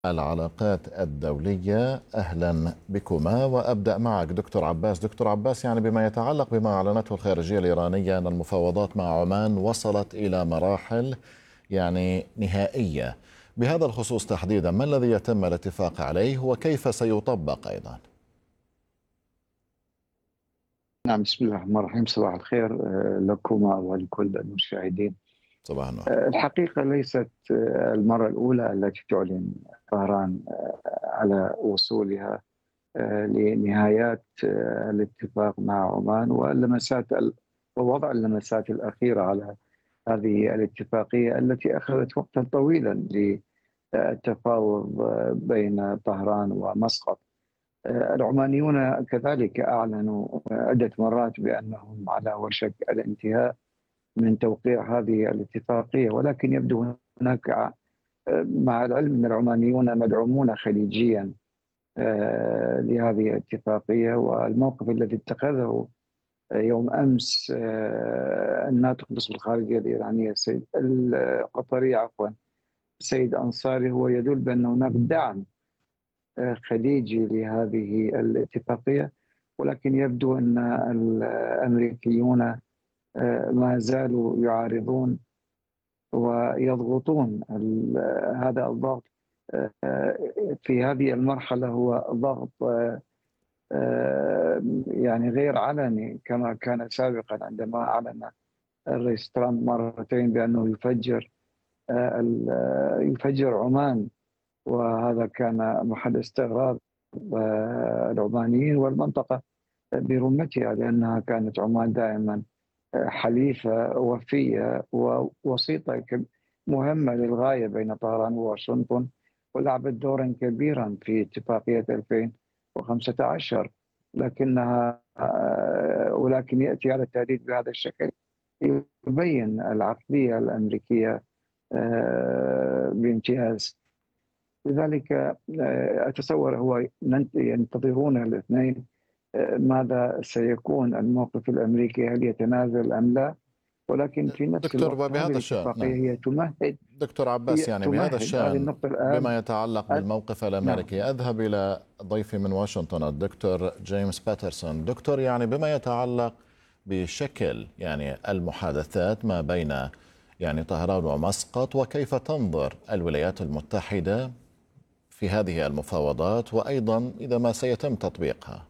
العلاقات الدولية. أهلا بكما، وأبدأ معك دكتور عباس. دكتور عباس، يعني بما يتعلق بما أعلنته الخارجية الإيرانية أن المفاوضات مع عمان وصلت إلى مراحل نهائية، بهذا الخصوص تحديدا ما الذي يتم الاتفاق عليه وكيف سيطبق أيضا؟ نعم، بسم الله الرحمن الرحيم. صباح الخير لكما ولكل المشاهدين. صباح النور. الحقيقة ليست المرة الأولى التي تعلن طهران على وصولها لنهايات الاتفاق مع عمان ووضع اللمسات الأخيرة على هذه الاتفاقية التي أخذت وقتا طويلا للتفاوض بين طهران ومسقط. العمانيون كذلك أعلنوا عدة مرات بأنهم على وشك الانتهاء من توقيع هذه الاتفاقية، ولكن يبدو هناك، مع العلم أن العمانيون مدعومون خليجيا لهذه الاتفاقية، والموقف الذي اتخذه يوم أمس الناطق باسم الخارجية الإيرانية القطرية سيد أنصاري هو يدل بأن هناك دعم خليجي لهذه الاتفاقية، ولكن يبدو أن الأمريكيون ما زالوا يعارضون ويضغطون. هذا الضغط في هذه المرحلة هو ضغط يعني غير علني كما كان سابقا، عندما أعلن الرئيس ترامب مرتين بأنه يفجر عمان، وهذا كان محل استغراب العمانيين والمنطقة برمتها، لأنها كانت عمان دائما حليفة وفية ووسيطة مهمة للغاية بين طهران وواشنطن، ولعبت دورا كبيرا في اتفاقية 2015. ولكن يأتي هذا التهديد بهذا الشكل يبين العقلية الأمريكية بامتياز. لذلك أتصور هو ينتظرون الاثنين ماذا سيكون الموقف الأمريكي، هل يتنازل أم لا. ولكن في نفس دكتور، الوقت هذه وبهذا الشأن الاتفاقية هي تمهد دكتور عباس، يعني بهذا هذه الشأن النقطة الآن. بما يتعلق بالموقف نعم. الأمريكي، أذهب إلى ضيفي من واشنطن الدكتور جيمس باترسون. دكتور، يعني بما يتعلق بشكل المحادثات ما بين طهران ومسقط، وكيف تنظر الولايات المتحدة في هذه المفاوضات، وأيضا إذا ما سيتم تطبيقها؟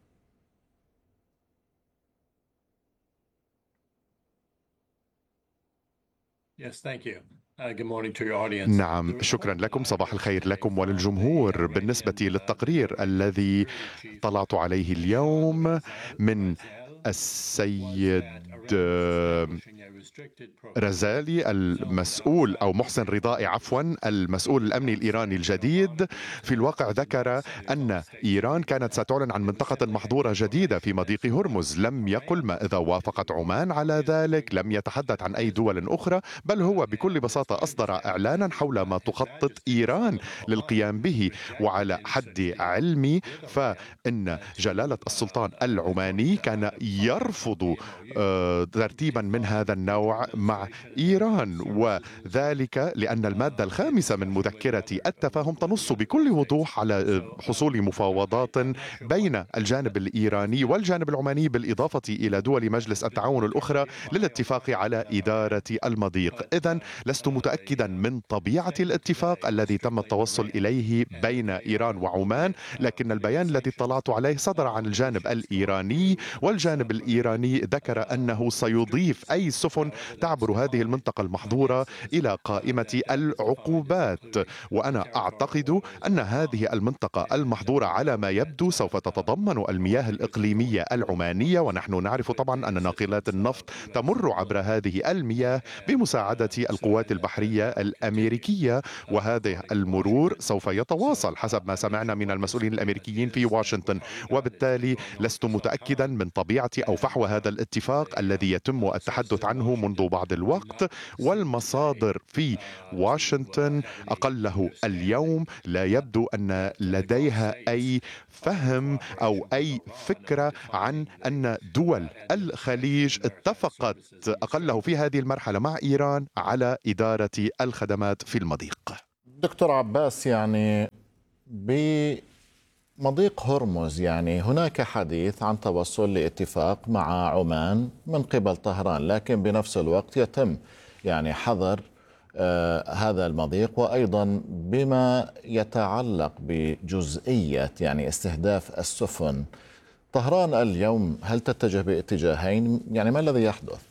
نعم، شكرا لكم. صباح الخير لكم وللجمهور. بالنسبة للتقرير الذي طلعت عليه اليوم من السيد رزالي المسؤول، أو محسن رضائي عفوا، المسؤول الأمني الإيراني الجديد، في الواقع ذكر أن إيران كانت ستعلن عن منطقة محظورة جديدة في مضيق هرمز. لم يقل ما إذا وافقت عمان على ذلك، لم يتحدث عن أي دول أخرى، بل هو بكل بساطة أصدر إعلانا حول ما تخطط إيران للقيام به. وعلى حد علمي فإن جلالة السلطان العماني كان يرفض ترتيبا من هذا النوع مع إيران، وذلك لأن المادة الخامسة من مذكرة التفاهم تنص بكل وضوح على حصول مفاوضات بين الجانب الإيراني والجانب العماني، بالإضافة إلى دول مجلس التعاون الأخرى، للاتفاق على إدارة المضيق. إذن لست متأكدا من طبيعة الاتفاق الذي تم التوصل إليه بين إيران وعمان، لكن البيان الذي اطلعت عليه صدر عن الجانب الإيراني، والجانب الإيراني ذكر أنه سيضيف أي سفن تعبر هذه المنطقة المحظورة إلى قائمة العقوبات. وأنا أعتقد أن هذه المنطقة المحظورة على ما يبدو سوف تتضمن المياه الإقليمية العمانية، ونحن نعرف طبعا أن ناقلات النفط تمر عبر هذه المياه بمساعدة القوات البحرية الأمريكية، وهذا المرور سوف يتواصل حسب ما سمعنا من المسؤولين الأمريكيين في واشنطن. وبالتالي لست متأكدا من طبيعة أو فحوى هذا الاتفاق الذي يتم التحدث عنه منذ بعض الوقت، والمصادر في واشنطن أقله اليوم لا يبدو أن لديها أي فهم أو أي فكرة عن أن دول الخليج اتفقت أقله في هذه المرحلة مع إيران على إدارة الخدمات في المضيق. دكتور عباس، يعني بمضيق هرمز يعني هناك حديث عن توصل لاتفاق مع عمان من قبل طهران، لكن بنفس الوقت يتم يعني حظر هذا المضيق، وأيضا بما يتعلق بجزئية يعني استهداف السفن. طهران اليوم هل تتجه باتجاهين؟ يعني ما الذي يحدث؟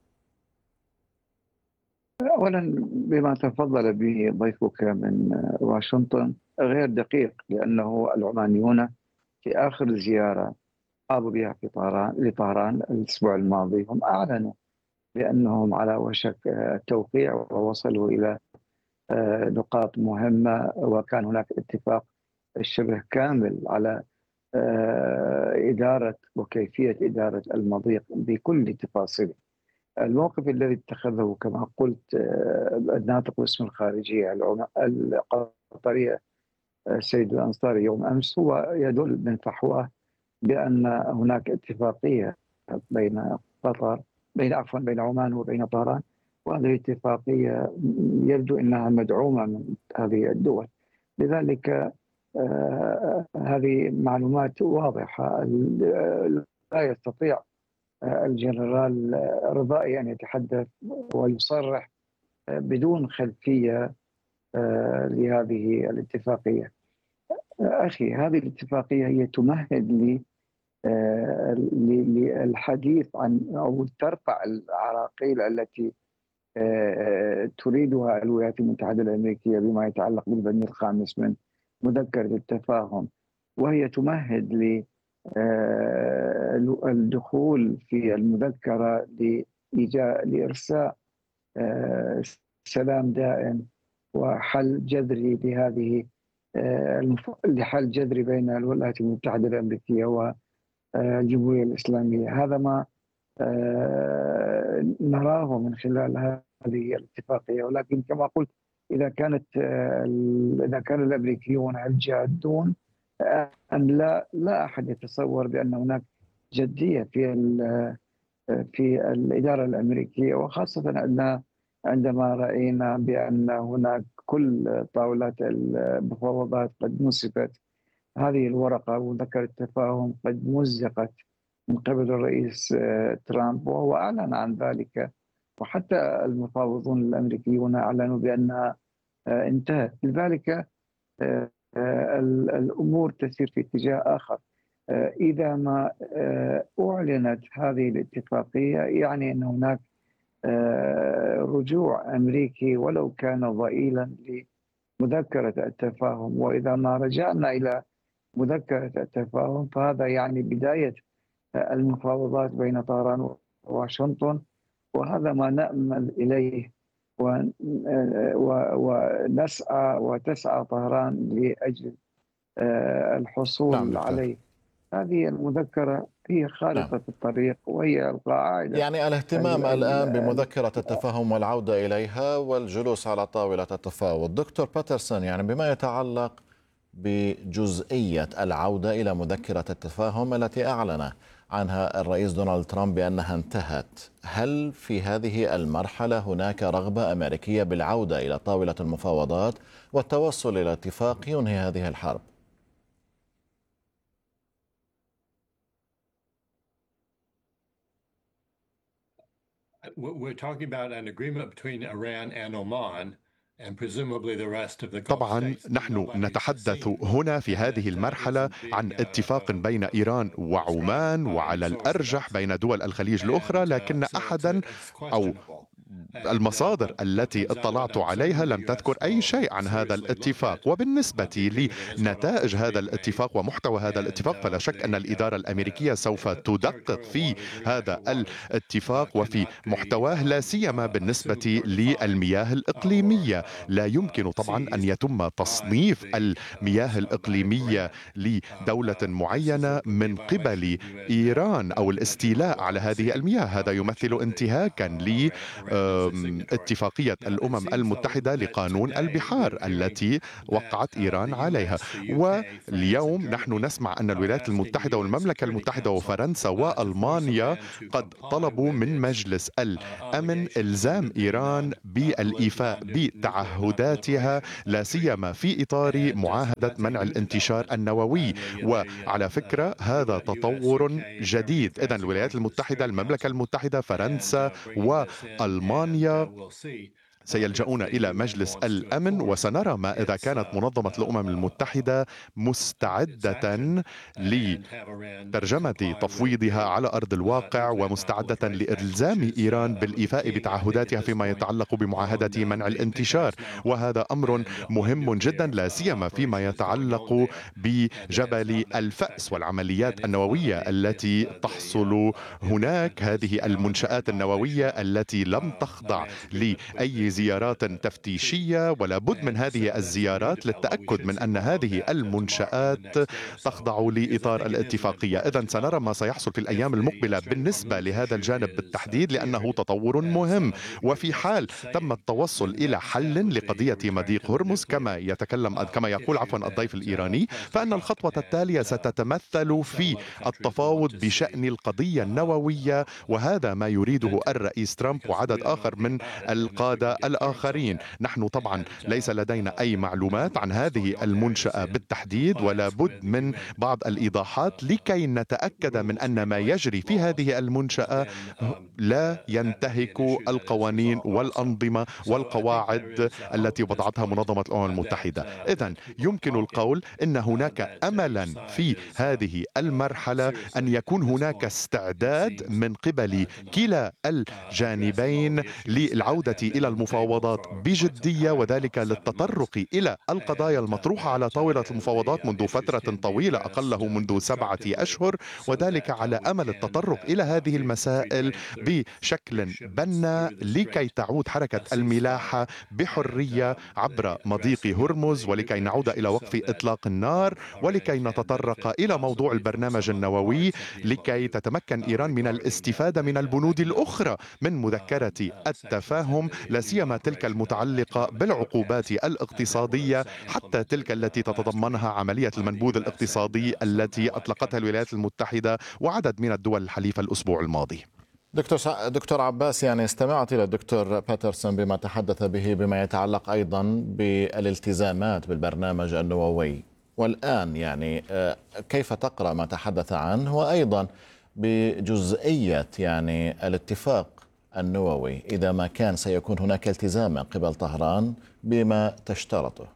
أولا، بما تفضل به ضيفك من واشنطن غير دقيق، لأنه العمانيون في آخر زيارة قاموا بها في لطهران الأسبوع الماضي هم أعلنوا بأنهم على وشك التوقيع، ووصلوا إلى نقاط مهمة، وكان هناك اتفاق شبه كامل على إدارة وكيفية إدارة المضيق بكل تفاصيله. الموقف الذي اتخذه كما قلت الناطق باسم الخارجية القطرية السيد الأنصاري يوم أمس هو يدل من فحواه بأن هناك اتفاقية بين قطر بين عمان وبين طهران، وهذه الاتفاقية يبدو أنها مدعومة من هذه الدول. لذلك هذه معلومات واضحة. لا يستطيع الجنرال رضائي أن يتحدث ويصرح بدون خلفية لهذه الاتفاقية. أخي، هذه الاتفاقية هي تمهد للحديث عن أو ترفع العراقيل التي تريدها الولايات المتحدة الأمريكية بما يتعلق بالبند الخامس من مذكرة التفاهم، وهي تمهد للدخول في المذكرة لإرساء سلام دائم وحل جذري لحل جذري بين الولايات المتحدة الأمريكية والجمهورية الإسلامية. هذا ما نراه من خلال هذه الاتفاقية. ولكن كما قلت، إذا كان الأمريكيون الجادون أم لا أحد يتصور بأن هناك جدية في الإدارة الأمريكية، وخاصة أن عندما رأينا بأن هناك كل طاولات المفاوضات قد نصبت، هذه الورقة وذكر التفاهم قد مزقت من قبل الرئيس ترامب وهو أعلن عن ذلك، وحتى المفاوضون الأمريكيون أعلنوا بأنها انتهت. لذلك الأمور تسير في اتجاه آخر. إذا ما أعلنت هذه الاتفاقية يعني أن هناك رجوع أمريكي ولو كان ضئيلا لمذكرة التفاهم، وإذا ما رجعنا إلى مذكرة التفاهم فهذا يعني بداية المفاوضات بين طهران وواشنطن، وهذا ما نأمل إليه ونسعى وتسعى طهران لأجل الحصول عليه. هذه المذكرة هي خارطة الطريق وهي القاعدة. يعني الاهتمام الآن بمذكرة التفاهم والعودة إليها والجلوس على طاولة التفاوض. دكتور باترسون، يعني بما يتعلق بجزئية العودة إلى مذكرة التفاهم التي أعلن عنها الرئيس دونالد ترامب بأنها انتهت، هل في هذه المرحلة هناك رغبة أمريكية بالعودة إلى طاولة المفاوضات والتوصل إلى اتفاق ينهي هذه الحرب؟ We're talking about an agreement between Iran and Oman. طبعا نحن نتحدث هنا في هذه المرحلة عن اتفاق بين إيران وعمان، وعلى الأرجح بين دول الخليج الأخرى، لكن أحدا أو المصادر التي اطلعت عليها لم تذكر أي شيء عن هذا الاتفاق. وبالنسبة لنتائج هذا الاتفاق ومحتوى هذا الاتفاق، فلا شك أن الإدارة الأمريكية سوف تدقق في هذا الاتفاق وفي محتواه، لا سيما بالنسبة للمياه الإقليمية. لا يمكن طبعا أن يتم تصنيف المياه الإقليمية لدولة معينة من قبل إيران أو الاستيلاء على هذه المياه. هذا يمثل انتهاكا اتفاقية الأمم المتحدة لقانون البحار التي وقعت إيران عليها. واليوم نحن نسمع أن الولايات المتحدة والمملكة المتحدة وفرنسا وألمانيا قد طلبوا من مجلس الأمن إلزام إيران بالإيفاء بتعهداتها، لا سيما في إطار معاهدة منع الانتشار النووي. وعلى فكرة هذا تطور جديد. إذن الولايات المتحدة، المملكة المتحدة، فرنسا وألمانيا سيلجؤون إلى مجلس الأمن، وسنرى ما إذا كانت منظمة الأمم المتحدة مستعدة لترجمة تفويضها على أرض الواقع ومستعدة لإلزام إيران بالإيفاء بتعهداتها فيما يتعلق بمعاهدة منع الانتشار. وهذا أمر مهم جدا، لا سيما فيما يتعلق بجبل الفأس والعمليات النووية التي تحصل هناك. هذه المنشآت النووية التي لم تخضع لأي زيارات تفتيشية، ولا بد من هذه الزيارات للتأكد من أن هذه المنشآت تخضع لإطار الاتفاقية. إذن سنرى ما سيحصل في الأيام المقبلة بالنسبة لهذا الجانب بالتحديد، لأنه تطور مهم. وفي حال تم التوصل إلى حل لقضية مضيق هرمز كما يقول الضيف الإيراني، فإن الخطوة التالية ستتمثل في التفاوض بشأن القضية النووية، وهذا ما يريده الرئيس ترامب وعدد آخر من القادة الآخرين. نحن طبعا ليس لدينا أي معلومات عن هذه المنشأة بالتحديد، ولا بد من بعض الإيضاحات لكي نتأكد من أن ما يجري في هذه المنشأة لا ينتهك القوانين والأنظمة والقواعد التي وضعتها منظمة الأمم المتحدة. إذن يمكن القول إن هناك أملا في هذه المرحلة أن يكون هناك استعداد من قبل كلا الجانبين للعودة إلى المفاوضات بجدية، وذلك للتطرق إلى القضايا المطروحة على طاولة المفاوضات منذ فترة طويلة، أقله منذ 7 أشهر، وذلك على أمل التطرق إلى هذه المسائل بشكل بناء لكي تعود حركة الملاحة بحرية عبر مضيق هرمز، ولكي نعود إلى وقف إطلاق النار، ولكي نتطرق إلى موضوع البرنامج النووي، لكي تتمكن إيران من الاستفادة من البنود الأخرى من مذكرة التفاهم، لا سيما تلك المتعلقة بالعقوبات الاقتصادية، حتى تلك التي تتضمنها عملية المنبوذ الاقتصادي التي أطلقتها الولايات المتحدة وعدد من الدول الحليفة الأسبوع الماضي. دكتور عباس، يعني استمعت إلى الدكتور باترسون بما تحدث به بما يتعلق أيضا بالالتزامات بالبرنامج النووي، والآن يعني كيف تقرأ ما تحدث عنه، وأيضا بجزئية يعني الاتفاق النووي إذا ما كان سيكون هناك التزام من قبل طهران بما تشترطه؟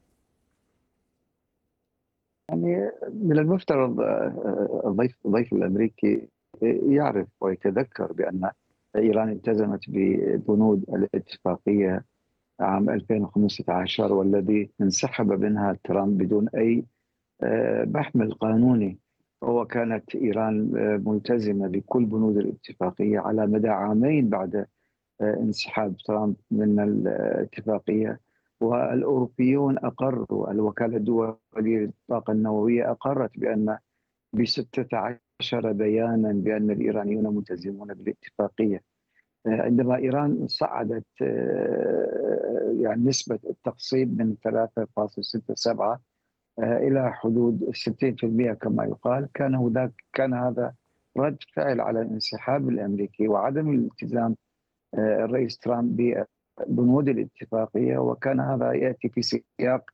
يعني من المفترض الضيف الأمريكي يعرف ويتذكر بأن إيران التزمت ببنود الاتفاقية عام 2015، والذي انسحب منها ترامب بدون أي محمل قانوني. وكانت إيران ملتزمة بكل بنود الاتفاقية على مدى عامين بعد انسحاب ترامب من الاتفاقية. والأوروبيون أقروا، الوكالة الدولية للطاقة النووية أقرت بأن ب16 بيانا بأن الإيرانيون ملتزمون بالاتفاقية. عندما إيران صعدت يعني نسبة التخصيب من 3.67 إلى حدود 60% كما يقال، كان هذا رد فعل على الانسحاب الأمريكي وعدم الالتزام الرئيس ترامب ببنود الاتفاقية. وكان هذا يأتي في سياق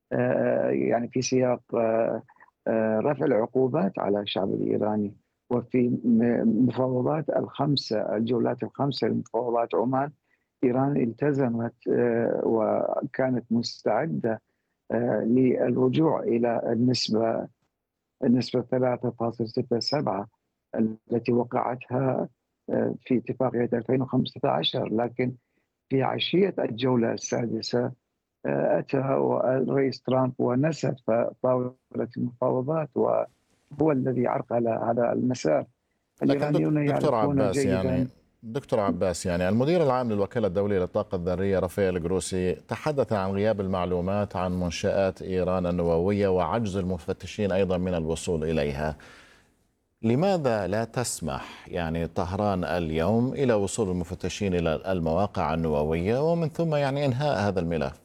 رفع العقوبات على الشعب الإيراني. وفي مفاوضات الجولات الخمسة لمفاوضات عمان، إيران التزمت وكانت مستعدة للرجوع إلى النسبة 3.67 التي وقعتها في اتفاقية 2015. لكن في عشية الجولة السادسة أتى الرئيس ترامب ونسف طاولة المفاوضات، وهو الذي عرقل هذا المسار. لكن دكتور عباس، يعني المدير العام للوكالة الدولية للطاقة الذرية رافائيل جروسي تحدث عن غياب المعلومات عن منشآت إيران النووية وعجز المفتشين أيضا من الوصول إليها. لماذا لا تسمح يعني طهران اليوم إلى وصول المفتشين إلى المواقع النووية ومن ثم يعني إنهاء هذا الملف؟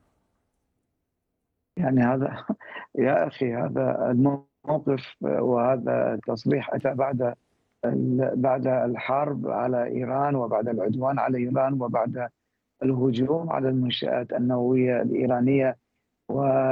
يعني هذا يا أخي هذا الموقف وهذا التصريح أتى بعد الحرب على إيران وبعد العدوان على إيران وبعد الهجوم على المنشآت النووية الإيرانية.